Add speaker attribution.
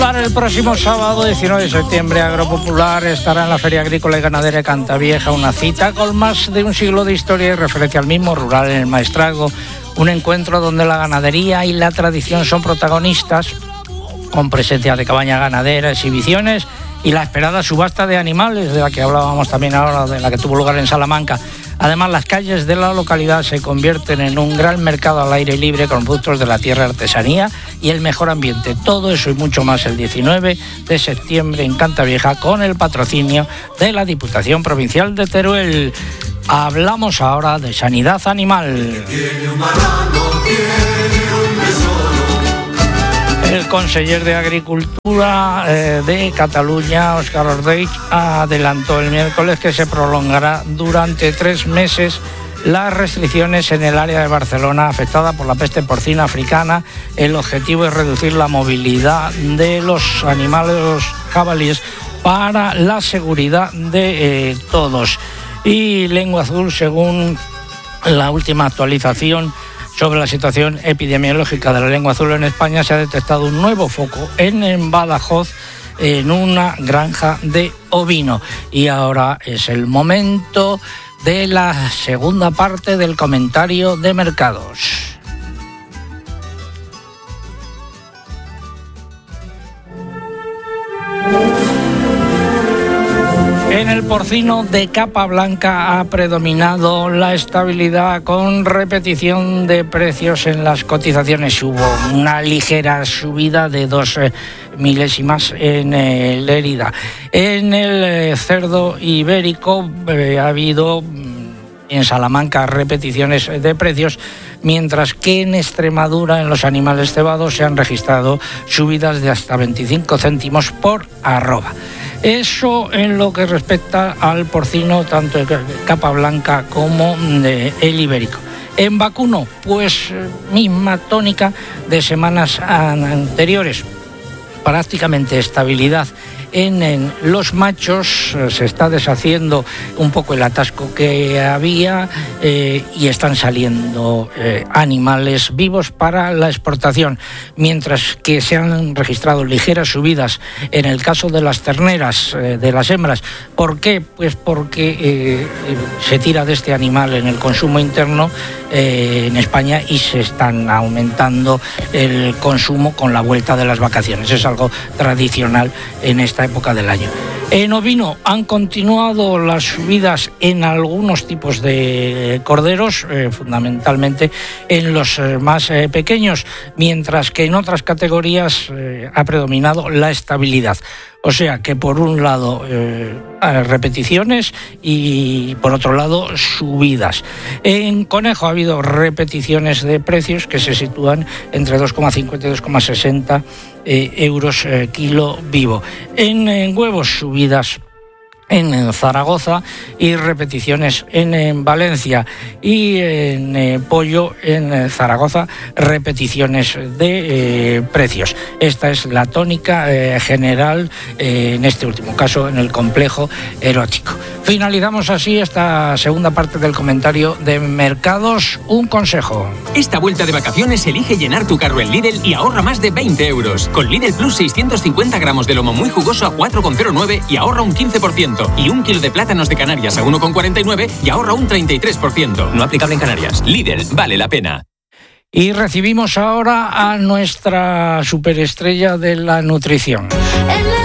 Speaker 1: Para el próximo sábado 19 de septiembre, Agropopular estará en la Feria Agrícola y Ganadera de Cantavieja, una cita con más de un siglo de historia y referencia al mismo rural en el Maestrazgo, un encuentro donde la ganadería y la tradición son protagonistas, con presencia de cabaña ganadera, exhibiciones y la esperada subasta de animales, de la que hablábamos también ahora, de la que tuvo lugar en Salamanca. Además, las calles de la localidad se convierten en un gran mercado al aire libre con productos de la tierra, artesanía y el mejor ambiente. Todo eso y mucho más el 19 de septiembre en Cantavieja, con el patrocinio de la Diputación Provincial de Teruel. Hablamos ahora de sanidad animal. El conseller de Agricultura de Cataluña, Óscar Ordeig, adelantó el miércoles que se prolongará durante 3 meses las restricciones en el área de Barcelona afectada por la peste porcina africana. El objetivo es reducir la movilidad de los animales, los jabalíes, para la seguridad de todos. Y Lengua Azul, según la última actualización sobre la situación epidemiológica de la lengua azul en España, se ha detectado un nuevo foco en Badajoz, en una granja de ovino. Y ahora es el momento de la segunda parte del comentario de mercados. En el porcino de capa blanca ha predominado la estabilidad, con repetición de precios en las cotizaciones. Hubo una ligera subida de 2 milésimas en Lérida. En el cerdo ibérico ha habido en Salamanca repeticiones de precios, mientras que en Extremadura, en los animales cebados, se han registrado subidas de hasta 25 céntimos por arroba. Eso en lo que respecta al porcino, tanto de capa blanca como el ibérico. En vacuno, pues misma tónica de semanas anteriores, prácticamente estabilidad. En los machos se está deshaciendo un poco el atasco que había y están saliendo animales vivos para la exportación, mientras que se han registrado ligeras subidas en el caso de las terneras, de las hembras. ¿Por qué? Pues porque se tira de este animal en el consumo interno en España y se están aumentando el consumo con la vuelta de las vacaciones. Es algo tradicional en esta época del año. En ovino han continuado las subidas en algunos tipos de corderos, fundamentalmente en los más pequeños, mientras que en otras categorías ha predominado la estabilidad. O sea que por un lado repeticiones y por otro lado subidas. En conejo ha habido repeticiones de precios que se sitúan entre 2,50 y 2,60 euros kilo vivo. En huevos, subidas en Zaragoza y repeticiones en Valencia, y en pollo en Zaragoza repeticiones de precios. Esta es la tónica general en este último caso, en el complejo erótico. Finalizamos así esta segunda parte del comentario de mercados. Un consejo:
Speaker 2: esta vuelta de vacaciones elige llenar tu carro en Lidl y ahorra más de 20 euros. Con Lidl Plus, 650 gramos de lomo muy jugoso a 4,09 y ahorra un 15%. Y 1 kilo de plátanos de Canarias a 1,49 y ahorra un 33%. No aplicable en Canarias. Lidl, vale la pena.
Speaker 1: Y recibimos ahora a nuestra superestrella de la nutrición.